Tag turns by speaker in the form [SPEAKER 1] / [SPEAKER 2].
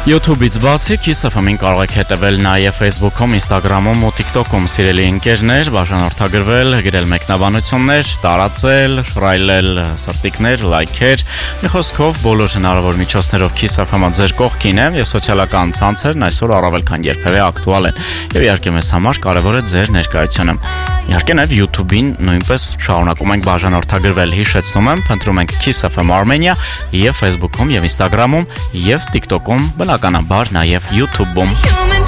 [SPEAKER 1] YouTube-ից բացի Kiss FM-ին կարող եք հետևել նաև Facebook-ում, Instagram-ում ու TikTok-ում, սիրելի ընկերներ, բաժանորդագրվել, գրել մեկնաբանություններ, տարածել, շռայլել սրտիկներ, լայքեր, մի խոսքով բոլոր հնարավոր միջոցներով Kiss FM-ը ձեր կողքին է եւ սոցիալական ցանցերն այսօր առավել քան երբևէ ակտուալ են։ Եվ իհարկե մեզ համար կարևոր է ձեր ներկայությունը։ Իհարկե նաև YouTube-ին նույնպես շարունակում ենք բաժանորդագրվել, հիշեցնում եմ, փնտրում ենք Kiss FM Armenia եւ Facebook-ում եւ Instagram-ում եւ TikTok-ում, բնականաբար նաև YouTube-ում։